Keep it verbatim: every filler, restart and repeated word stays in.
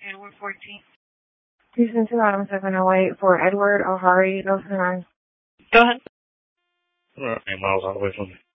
Edward fourteen. Houston two Adam seven oh eight for Edward O'Hari, Ghost nine. Go ahead. All right, miles out of the way from me.